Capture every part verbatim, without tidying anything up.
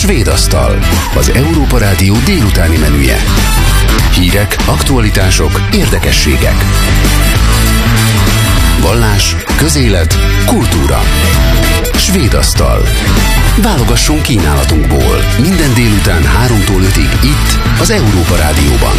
Svédasztal, az Európa Rádió délutáni menüje. Hírek, aktualitások, érdekességek. Vallás, közélet, kultúra. Svédasztal. Válogasson kínálatunkból. Minden délután háromtól ötig itt, az Európa Rádióban.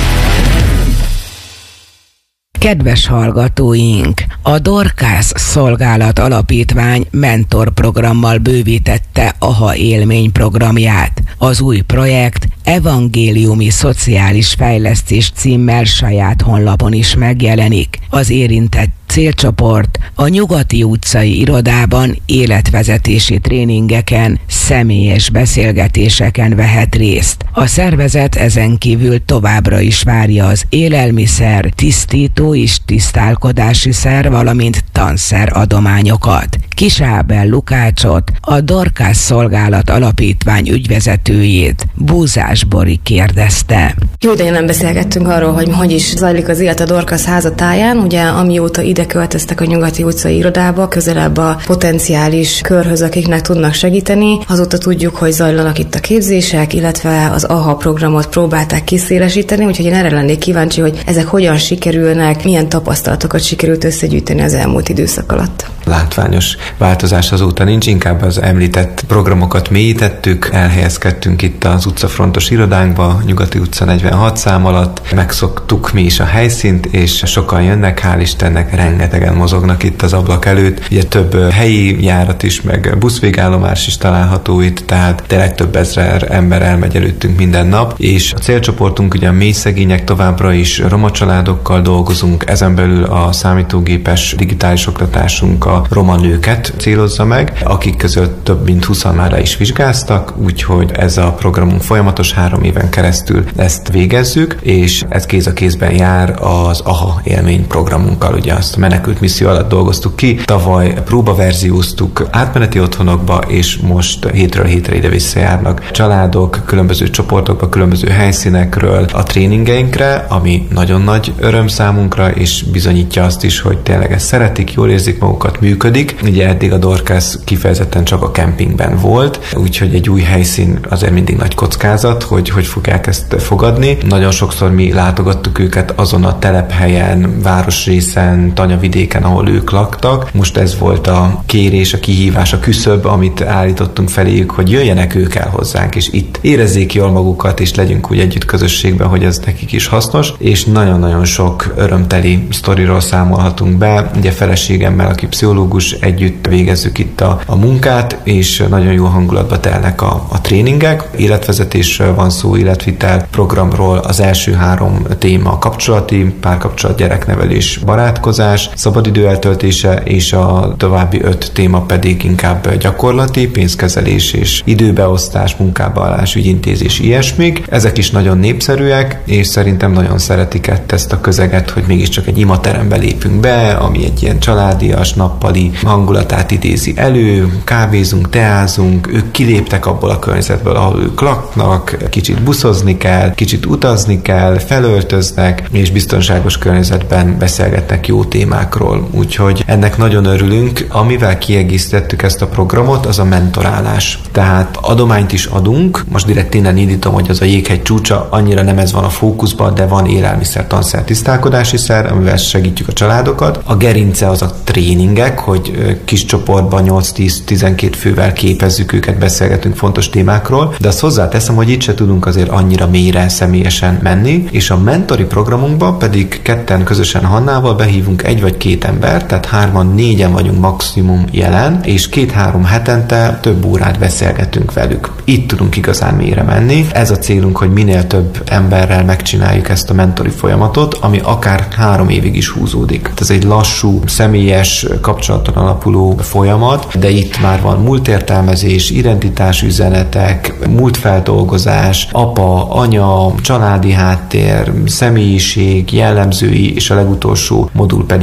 Kedves hallgatóink! A Dorkász Szolgálat Alapítvány mentorprogrammal bővítette á há élmény programját. Az új projekt Evangéliumi Szociális Fejlesztés címmel saját honlapon is megjelenik. Az érintett célcsoport a Nyugati utcai irodában életvezetési tréningeken, személyes beszélgetéseken vehet részt. A szervezet ezen kívül továbbra is várja az élelmiszer, tisztító és tisztálkodási szer, valamint tanszer adományokat. Kis Ábel Lukácsot, a Dorkász Szolgálat Alapítvány ügyvezetőjét, Búzás Bori kérdezte. Jó, de nem beszélgettünk arról, hogy hogy is zajlik az élet a Dorkász házatáján. Ugye amióta ide költöztek a Nyugati utcai irodába, közelebb a potenciális körhöz, akiknek tudnak segíteni. Azóta tudjuk, hogy zajlanak itt a képzések, illetve az á há programot próbálták kiszélesíteni, úgyhogy én erre lennék kíváncsi, hogy ezek hogyan sikerülnek, milyen tapasztalatokat sikerült összegyűjteni az elmúlt időszak alatt. Látványos változás azóta nincs, inkább az említett programokat mélyítettük, elhelyezkedtünk itt az utcafrontos irodánkba, Nyugati utca negyvenhat szám alatt, megszoktuk mi is a helyszínt, és sokan jönnek, hál' Istennek, rengetegen mozognak itt az ablak előtt. Ugye több helyi járat is, meg buszvégállomás is található itt, tehát tényleg több ezer ember elmegy előttünk minden nap, és a célcsoportunk ugye a mély szegények, továbbra is roma családokkal dolgozunk, ezen belül a számítógépes digitális oktatásunk a roma nőket célozza meg, akik között több mint húszan már is vizsgáztak, úgyhogy ez a programunk folyamatos, három éven keresztül ezt végezzük, és ez kéz a kézben jár az á há élmény programunkkal, ugye azt a menekült misszió alatt dolgoztuk ki, tavaly próbaverzióztuk átmeneti otthonokba, és most hétről hétre ide visszajárnak családok, különböző csoportokba, különböző helyszínekről a tréningeinkre, ami nagyon nagy öröm számunkra, és bizonyítja azt is, hogy tényleg ezt szeretik, jól érzik magukat, működik. Ugye eddig a Dorkász kifejezetten csak a kempingben volt, úgyhogy egy új helyszín azért mindig nagy kockázat, hogy hogy fogják ezt fogadni. Nagyon sokszor mi látogattuk őket azon a telephelyen, városrészen, tanyavidéken, ahol ők laktak. Most ez volt a kérés, a kihívás, a küszöb, amit állítottunk feléjük, hogy jöjjenek ők el hozzánk, és itt érezzék jól magukat, és legyünk úgy együtt közösségben, hogy ez nekik is hasznos, és nagyon-nagyon sok örömteli sztoriról számolhatunk be. Ugye feleségemmel, aki pszichológus, együtt végezzük itt a, a munkát, és nagyon jó hangulatba telnek a, a tréningek. Életvezetésről van szó, életvitel programról. Az első három téma a kapcsolati, párkapcsolat, gyereknevelés, barátkozás, szabadidő eltöltése, és a további öt téma pedig inkább gyakorlati, pénzkezelés és időbeosztás, munkábálás, ügyintézés, ilyesmik. Ezek is nagyon népszerűek, és szerintem nagyon szeretik ezt a közeget, hogy mégiscsak egy imaterembe lépünk be, ami egy ilyen családias, nappali hangulatát idézi elő, kávézunk, teázunk, ők kiléptek abból a környezetből, ahol ők laknak, kicsit buszozni kell, kicsit utazni kell, felöltöznek, és biztonságos környezetben beszélgetnek jó témákról. Úgyhogy ennek nagyon örülünk. Amivel kiegészítettük ezt a programot, az a mentorálás. Tehát adományt is adunk, most direkt innen indítom, hogy az a jéghegy csúcsa, annyira nem ez van a fókuszban, de van élelmiszer, tanszer, tisztálkodási szer, amivel segítjük a családokat. A gerince az a tréningek, hogy kis csoportban nyolc-tíz-tizenkét fővel képezzük őket, beszélgetünk fontos témákról, de azt hozzáteszem, hogy itt se tudunk azért annyira mélyre személyesen menni, és a mentori programunkban pedig ketten közösen Hannával behívunk egy vagy két ember, tehát hárman, négyen vagyunk maximum jelen, és két-három hetente több órát beszélgetünk velük. Itt tudunk igazán mélyre menni. Ez a célunk, hogy minél több emberrel megcsináljuk ezt a mentori folyamatot, ami akár három évig is húzódik. Ez egy lassú, személyes kapcsolaton alapuló folyamat, de itt már van múltértelmezés, identitásüzenetek, múltfeldolgozás, apa, anya, családi háttér, személyiség, jellemzői, és a legutolsó modul pedig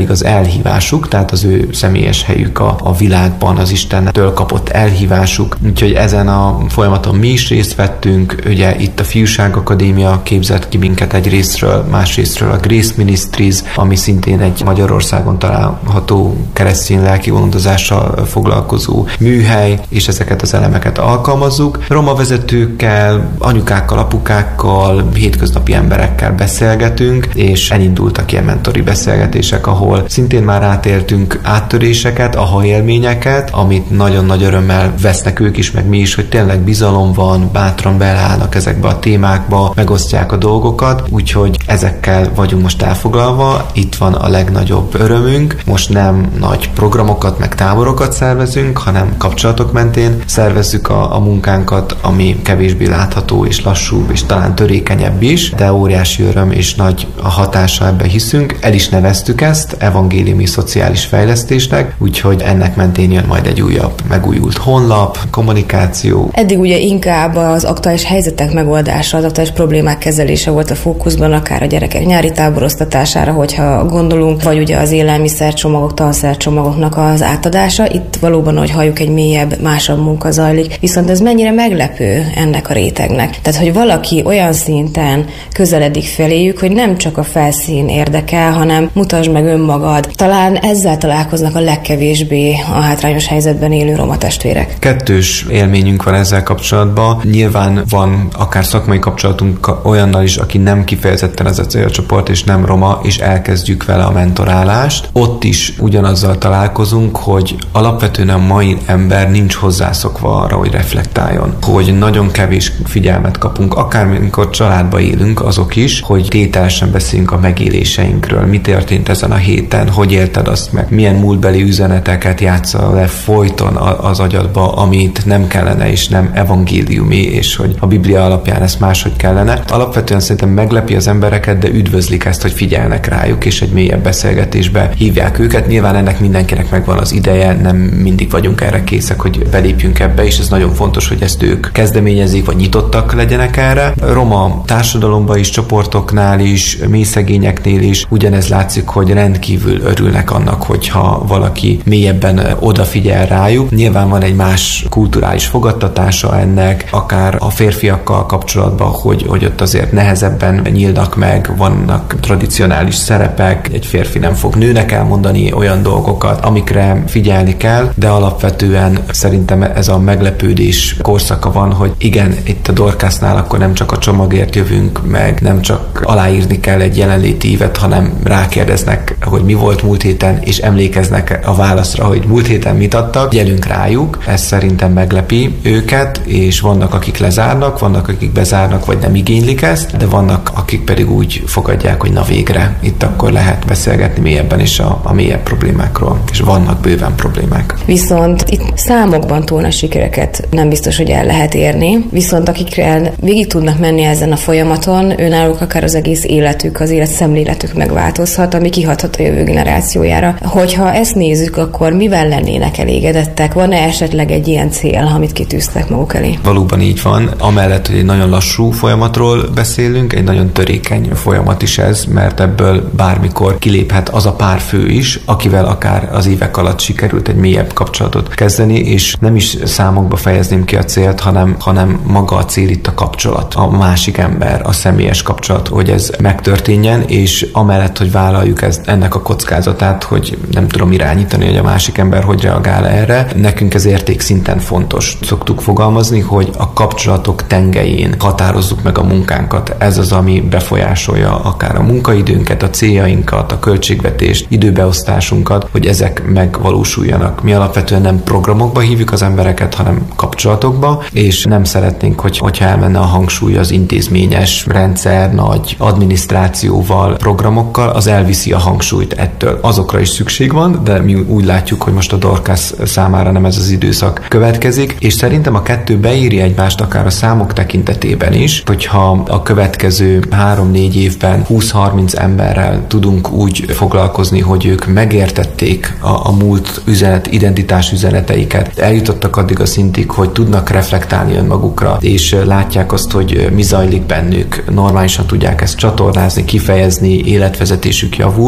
pedig az elhívásuk, tehát az ő személyes helyük a, a világban, az Istentől kapott elhívásuk. Úgyhogy ezen a folyamaton mi is részt vettünk, ugye itt a Fiúság Akadémia képzett ki minket egy részről, más részről a Grace Ministries, ami szintén egy Magyarországon található keresztény lelki gondozással foglalkozó műhely, és ezeket az elemeket alkalmazzuk. Roma vezetőkkel, anyukákkal, apukákkal, hétköznapi emberekkel beszélgetünk, és elindultak ilyen mentori beszélgetések, ahol szintén már átéltünk áttöréseket, aha élményeket, amit nagyon nagy örömmel vesznek ők is, meg mi is, hogy tényleg bizalom van, bátran beleállnak ezekbe a témákba, megosztják a dolgokat, úgyhogy ezekkel vagyunk most elfoglalva, itt van a legnagyobb örömünk. Most nem nagy programokat, meg táborokat szervezünk, hanem kapcsolatok mentén szervezzük a, a munkánkat, ami kevésbé látható és lassúbb, és talán törékenyebb is, de óriási öröm és nagy a hatása, ebbe hiszünk. El is neveztük ezt evangéliumi szociális fejlesztésnek, úgyhogy ennek mentén jön majd egy újabb, megújult honlap, kommunikáció. Eddig ugye inkább az aktuális helyzetek megoldása, az aktuális problémák kezelése volt a fókuszban, akár a gyerekek nyári táboroztatására, hogyha gondolunk, vagy ugye az élelmiszercsomagok, tanszercsomagoknak az átadása. Itt valóban, hogy halljuk, egy mélyebb, másabb munka zajlik. Viszont ez mennyire meglepő ennek a rétegnek. Tehát, hogy valaki olyan szinten közeledik feléjük, hogy nem csak a felszín érdekel, hanem mutasd meg önmagad. Talán ezzel találkoznak a legkevésbé a hátrányos helyzetben élő roma testvérek. Kettős élményünk van ezzel kapcsolatban. Nyilván van akár szakmai kapcsolatunk olyannal is, aki nem kifejezetten ez a célcsoport, és nem roma, és elkezdjük vele a mentorálást. Ott is ugyanazzal találkozunk, hogy alapvetően a mai ember nincs hozzászokva arra, hogy reflektáljon. Hogy nagyon kevés figyelmet kapunk, akármikor családba élünk, azok is, hogy tételesen beszélünk a megéléseinkről. Mi történt ezen a héten, hogy élted azt meg, milyen múltbeli üzeneteket játszol le folyton az agyadba, amit nem kellene, és nem evangéliumi, és hogy a Biblia alapján ezt máshogy kellene. Alapvetően szerintem meglepi az embereket, de üdvözlik ezt, hogy figyelnek rájuk, és egy mélyebb beszélgetésbe hívják őket. Nyilván ennek mindenkinek megvan az ideje, nem mindig vagyunk erre készek, hogy belépjünk ebbe, és ez nagyon fontos, hogy ezt ők kezdeményezik, vagy nyitottak legyenek erre. Roma társadalomban is, csoportoknál is, mélyszegényeknél is ugyanez látszik, hogy rendkívül örülnek annak, hogyha valaki mélyebben odafigyel rájuk. Nyilván van egy más kulturális fogadtatása ennek, akár a férfiakkal kapcsolatban, hogy, hogy ott azért nehezebben nyílnak meg, vannak tradicionális szerepek, egy férfi nem fog nőnek elmondani olyan dolgokat, amikre figyelni kell, de alapvetően szerintem ez a meglepődés korszaka van, hogy igen, itt a Dorcasnál akkor nem csak a csomagért jövünk meg, nem csak aláírni kell egy jelenléti ívet, hanem rákérdeznek, hogy mi volt múlt héten, és emlékeznek a válaszra, hogy múlt héten mit adtak, gyerünk rájuk. Ez szerintem meglepi őket, és vannak, akik lezárnak, vannak, akik bezárnak, vagy nem igénylik ezt, de vannak, akik pedig úgy fogadják, hogy na végre, itt akkor lehet beszélgetni mélyebben is a, a mélyebb problémákról, és vannak bőven problémák. Viszont itt számokban túl nagy sikereket nem biztos, hogy el lehet érni, viszont akikre végig tudnak menni ezen a folyamaton, önállók akár az egész életük, az életszemléletük megváltozhat, ami kihathat a jövő generációjára. Hogyha ezt nézzük, akkor mivel lennének elégedettek? Van-e esetleg egy ilyen cél, amit kitűztek maguk elé? Valóban így van. Amellett, hogy egy nagyon lassú folyamatról beszélünk, egy nagyon törékeny folyamat is ez, mert ebből bármikor kiléphet az a pár fő is, akivel akár az évek alatt sikerült egy mélyebb kapcsolatot kezdeni, és nem is számokba fejezném ki a célt, hanem, hanem maga a cél itt a kapcsolat, a másik ember, a személyes kapcsolat, hogy ez megtörténjen, és amellett, hogy vállaljuk ezt, ennek a kockázatát, hogy nem tudom irányítani, hogy a másik ember hogy reagál erre, nekünk ez értékszinten fontos. Szoktuk fogalmazni, hogy a kapcsolatok tengelyén határozzuk meg a munkánkat. Ez az, ami befolyásolja akár a munkaidőnket, a céljainkat, a költségvetést, időbeosztásunkat, hogy ezek megvalósuljanak. Mi alapvetően nem programokba hívjuk az embereket, hanem kapcsolatokba, és nem szeretnénk, hogy, hogyha elmenne a hangsúly az intézményes rendszer, nagy adminisztrációval, programokkal, az elviszi a hangsúlyt ettől. Azokra is szükség van, de mi úgy látjuk, hogy most a Dorcas számára nem ez az időszak következik, és szerintem a kettő beíri egymást akár a számok tekintetében is, hogyha a következő három-négy évben húsz-harminc emberrel tudunk úgy foglalkozni, hogy ők megértették a, a múlt üzenet, identitás üzeneteiket, eljutottak addig a szintig, hogy tudnak reflektálni önmagukra, és látják azt, hogy mi zajlik bennük, normálisan tudják ezt csatornázni, kifejezni, életvezetésük javul. Ugyanez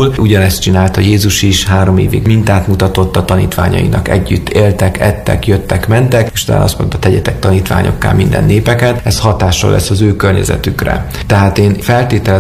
ugyanezt csinálta Jézus is, három évig mintát mutatott a tanítványainak, együtt éltek, ettek, jöttek, mentek, és utána azt mondta, tegyetek tanítványokká minden népeket, ez hatással lesz az ő környezetükre. Tehát én feltételezem,